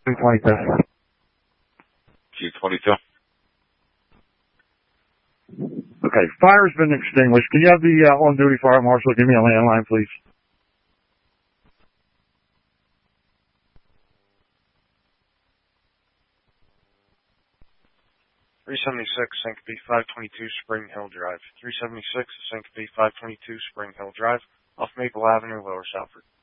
222. Q22. Okay, fire's been extinguished. Can you have the on-duty fire marshal give me a landline, please? Syncope 522 Spring Hill Drive. 376 Syncope 522 Spring Hill Drive, off Maple Avenue, Lower Southford.